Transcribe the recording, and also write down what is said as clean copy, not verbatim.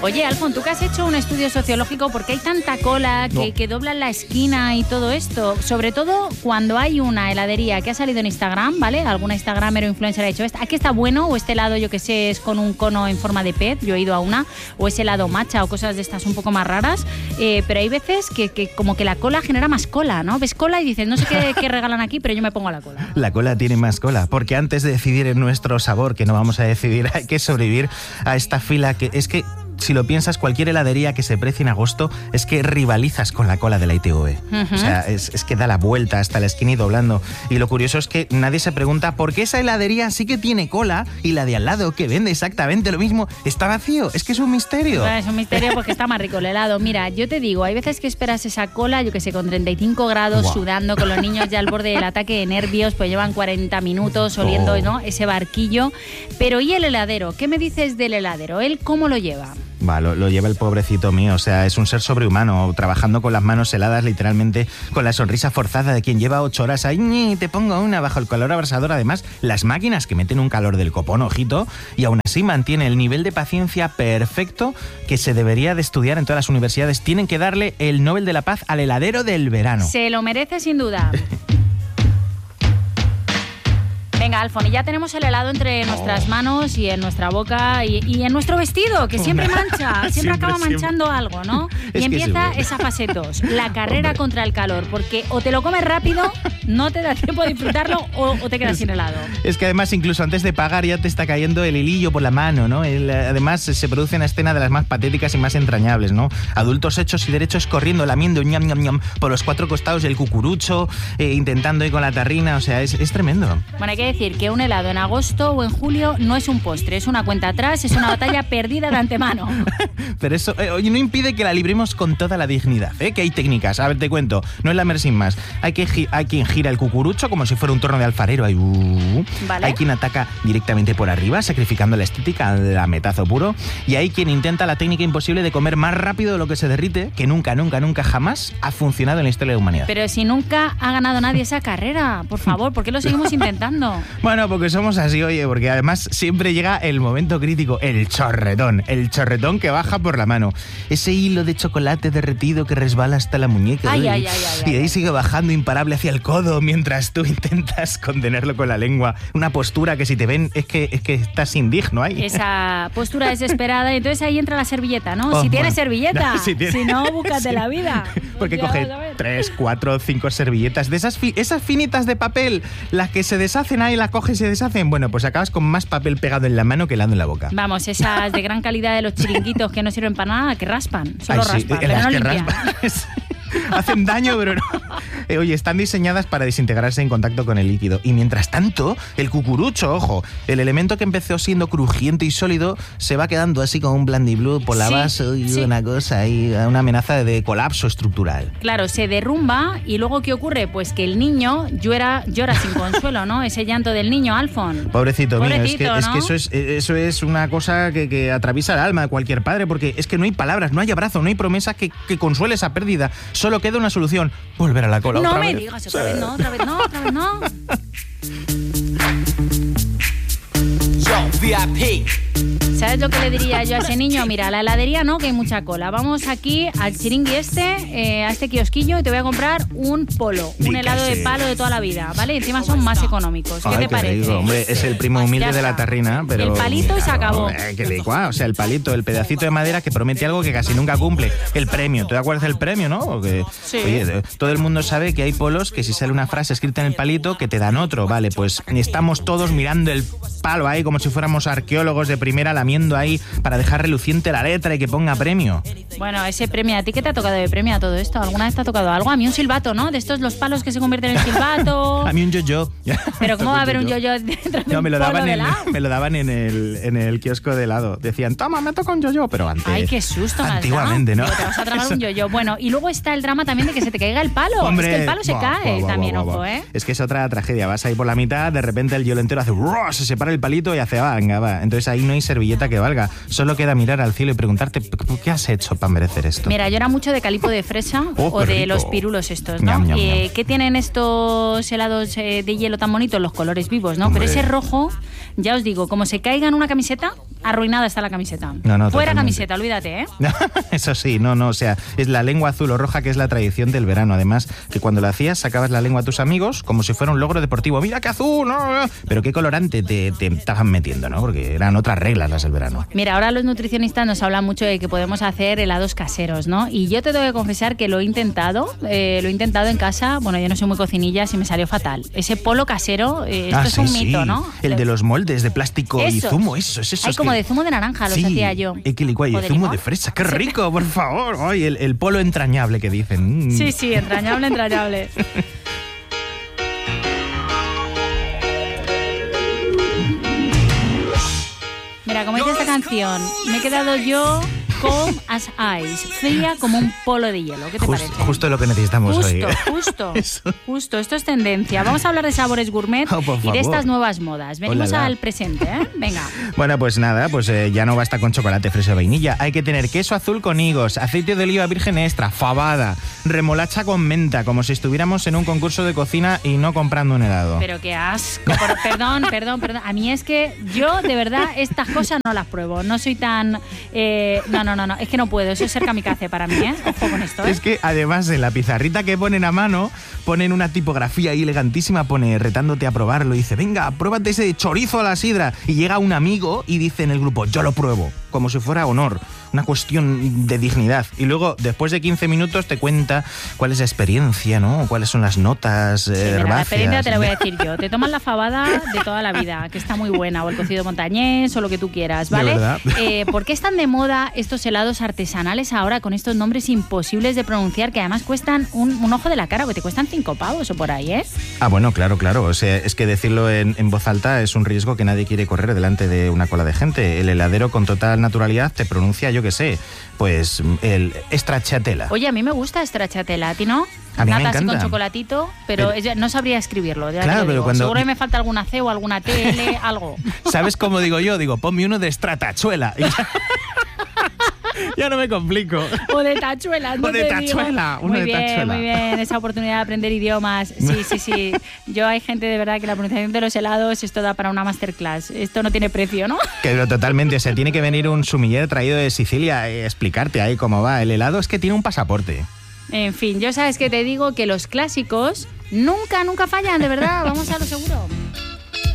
Oye, Alfon, tú que has hecho un estudio sociológico, porque hay tanta cola que doblan la esquina y todo esto, sobre todo cuando hay una heladería que ha salido en Instagram, ¿vale? Alguna instagramer o influencer ha dicho, ¿aquí está bueno? O este helado, yo que sé, es con un cono en forma de pez, yo he ido a una, o es helado matcha o cosas de estas un poco más raras, pero hay veces que como que la cola genera más cola, ¿no? Ves cola y dices, no sé qué regalan aquí, pero yo me pongo a la cola. La cola tiene más cola, porque antes de decidir en nuestro sabor, que no vamos a decidir, hay que sobrevivir a esta fila que es que, si lo piensas, cualquier heladería que se precie en agosto es que rivalizas con la cola de la ITV. O sea, es que da la vuelta hasta la esquina y doblando. Y lo curioso es que nadie se pregunta por qué esa heladería sí que tiene cola y la de al lado, que vende exactamente lo mismo, está vacío. Es que es un misterio. Es un misterio porque está más rico el helado. Mira, yo te digo, hay veces que esperas esa cola, yo que sé, con 35 grados, sudando, con los niños ya al borde del ataque de nervios, pues llevan 40 minutos oliendo, ¿no?, ese barquillo. Pero ¿y el heladero? ¿Qué me dices del heladero? ¿Él cómo lo lleva? Lo lleva el pobrecito mío, o sea, es un ser sobrehumano, trabajando con las manos heladas, literalmente, con la sonrisa forzada de quien lleva 8 horas ahí, te pongo una bajo el calor abrasador. Además, las máquinas que meten un calor del copón, ojito, y aún así mantiene el nivel de paciencia perfecto que se debería de estudiar en todas las universidades. Tienen que darle el Nobel de la Paz al heladero del verano. Se lo merece sin duda. Venga, Alfon, y ya tenemos el helado entre nuestras manos y en nuestra boca y en nuestro vestido, que siempre mancha, siempre acaba manchando algo, ¿no? Y empieza esa fase 2, la carrera contra el calor, porque o te lo comes rápido, no te da tiempo de disfrutarlo, o te quedas sin helado. Es que además, incluso antes de pagar, ya te está cayendo el hilillo por la mano, ¿no? Además, se produce una escena de las más patéticas y más entrañables, ¿no? Adultos hechos y derechos corriendo, lamiendo ñam, ñam, ñam, por los 4 costados del cucurucho, intentando ir con la tarrina, o sea, es tremendo. Bueno, hay que decir que un helado en agosto o en julio no es un postre, es una cuenta atrás, es una batalla perdida de antemano. Pero eso no impide que la libremos con toda la dignidad, ¿eh? Que hay técnicas. A ver, te cuento, no es lamer sin más. Hay quien gira el cucurucho como si fuera un torno de alfarero. ¿Vale? Hay quien ataca directamente por arriba, sacrificando la estética del lametazo puro. Y hay quien intenta la técnica imposible de comer más rápido de lo que se derrite, que nunca, nunca, nunca jamás ha funcionado en la historia de la humanidad. Pero si nunca ha ganado nadie esa carrera, por favor, ¿por qué lo seguimos intentando? Bueno, porque somos así, oye, porque además siempre llega el momento crítico, el chorretón que baja por la mano. Ese hilo de chocolate derretido que resbala hasta la muñeca. Y de ahí sigue bajando imparable hacia el codo mientras tú intentas contenerlo con la lengua. Una postura que si te ven es que estás indigno ahí. Esa postura desesperada, y entonces ahí entra la servilleta, ¿no? Si tienes servilleta, si no, búscate la vida. Porque coge 3, 4, 5 servilletas de esas finitas de papel, las que se deshacen ahí, las coges y se deshacen. Bueno, pues acabas con más papel pegado en la mano que helado en la boca. Vamos, esas de gran calidad de los chiringuitos que no sirven para nada, que raspan, solo raspan, pero no limpian. Hacen daño, pero no. Oye, están diseñadas para desintegrarse en contacto con el líquido. Y mientras tanto, el cucurucho, ojo, el elemento que empezó siendo crujiente y sólido, se va quedando así como un blandiblue por la base y una cosa ahí, una amenaza de colapso estructural. Claro, se derrumba y luego ¿qué ocurre? Pues que el niño llora sin consuelo, ¿no? Ese llanto del niño, Alfon. Pobrecito mío, es que eso es una cosa que atraviesa el alma de cualquier padre, porque es que no hay palabras, no hay abrazo, no hay promesa que consuele esa pérdida. Solo queda una solución, volver a la cola otra vez. No me digas otra vez no. VIP. ¿Sabes lo que le diría yo a ese niño? Mira, a la heladería no, que hay mucha cola. Vamos aquí al chiringui a este kiosquillo, y te voy a comprar un polo, un helado de palo de toda la vida, ¿vale? Y encima son más económicos. ¿Qué te parece? Rico, hombre, es el primo humilde de la tarrina, pero... El palito y se acabó. Qué licuado, o sea, el palito, el pedacito de madera que promete algo que casi nunca cumple. El premio, ¿te acuerdas del premio, no? Porque, sí. Oye, todo el mundo sabe que hay polos que si sale una frase escrita en el palito, que te dan otro, ¿vale? Pues estamos todos mirando el palo ahí como si fuéramos arqueólogos de primera, lamiendo ahí para dejar reluciente la letra y que ponga premio. Bueno, ese premio, ¿a ti qué te ha tocado de premio a todo esto? ¿Alguna vez te ha tocado algo? A mí un silbato, ¿no? De estos los palos que se convierten en silbato. A mí un yo-yo. Pero ¿cómo va a haber un yo-yo dentro de me lo daban en el kiosco de helado. Decían, toma, me toca un yo-yo, pero antes. Ay, qué susto. Antiguamente, ¿no? Te vas a tragar un yo-yo. Bueno, y luego está el drama también de que se te caiga el palo. Hombre, es que el palo se cae también, ojo, ¿eh? Es que es otra tragedia. Vas ahí por la mitad, de repente el hielo entero hace... se separa el palito y hace... venga, va. Entonces ahí no hay servilleta que valga. Solo queda mirar al cielo y preguntarte, ¿qué has hecho para merecer esto? Mira, yo era mucho de calipo de fresa o de los pirulos estos, ¿no? Ñam, ñam, ñam. ¿Qué tienen estos helados de hielo tan bonitos? Los colores vivos, ¿no? Hombre. Pero ese rojo, ya os digo, como se caiga en una camiseta, arruinada está la camiseta. No, fuera totalmente. camiseta, olvídate, ¿eh? Eso sí, o sea, es la lengua azul o roja que es la tradición del verano. Además, que cuando lo hacías sacabas la lengua a tus amigos como si fuera un logro deportivo. ¡Mira qué azul! ¡No! Pero qué colorante te estaban metiendo, ¿no? Porque eran otras reglas las del verano. Mira, ahora los nutricionistas nos hablan mucho de que podemos hacer helados caseros, ¿no? Y yo te tengo que confesar que lo he intentado en casa. Bueno, yo no soy muy cocinilla y me salió fatal. Ese polo casero, esto es un mito, ¿no? El de los moldes de plástico y zumo, eso. Hay como de zumo de naranja, los hacía yo. Y zumo limón. de fresa, qué rico, por favor. Ay, el polo entrañable que dicen. Sí, entrañable. Mira, como dice esta canción, me he quedado yo cold as ice, fría como un polo de hielo. ¿Qué te parece? Justo lo que necesitamos hoy. Justo. Esto es tendencia. Vamos a hablar de sabores gourmet y de estas nuevas modas. Venimos al presente, ¿eh? Venga. Bueno, pues nada, ya no basta con chocolate, fresa o vainilla. Hay que tener queso azul con higos, aceite de oliva virgen extra, fabada, remolacha con menta, como si estuviéramos en un concurso de cocina y no comprando un helado. Pero qué asco. Perdón. A mí es que yo, de verdad, estas cosas no las pruebo. No soy tan... No, es que no puedo, eso es ser kamikaze para mí, ¿eh? Ojo con esto, ¿eh? Es que además en la pizarrita que ponen a mano, ponen una tipografía ahí elegantísima, pone retándote a probarlo y dice, venga, pruébate ese chorizo a la sidra. Y llega un amigo y dice en el grupo, yo lo pruebo, como si fuera honor, una cuestión de dignidad. Y luego, después de 15 minutos, te cuenta cuál es la experiencia, ¿no? Cuáles son las notas herbáceas. La experiencia te la voy a decir yo. Te tomas la fabada de toda la vida, que está muy buena, o el cocido montañés, o lo que tú quieras, ¿vale? De verdad. ¿Por qué están de moda estos helados artesanales ahora con estos nombres imposibles de pronunciar que además cuestan un ojo de la cara, que te cuestan 5 pavos o por ahí, ¿eh? Ah, bueno, claro. O sea, es que decirlo en voz alta es un riesgo que nadie quiere correr delante de una cola de gente. El heladero con total naturalidad te pronuncia, yo qué sé, pues el stracciatella. Oye, a mí me gusta stracciatella, ¿a ti no? A mí me Nata así encanta. con chocolatito, pero no sabría escribirlo. Ya claro, pero cuando... Seguro que me falta alguna C o alguna TL, algo. ¿Sabes cómo digo yo? Digo, ponme uno de stratachuela. Ya no me complico. O de tachuela. O de tachuela. Uno de tachuela. Muy bien, esa oportunidad de aprender idiomas. Sí. Yo hay gente de verdad que la pronunciación de los helados esto da para una masterclass. Esto no tiene precio, ¿no? Que totalmente, o sea, tiene que venir un sumiller traído de Sicilia y explicarte ahí cómo va. El helado es que tiene un pasaporte. En fin, yo sabes que te digo que los clásicos nunca fallan, de verdad. Vamos a lo seguro.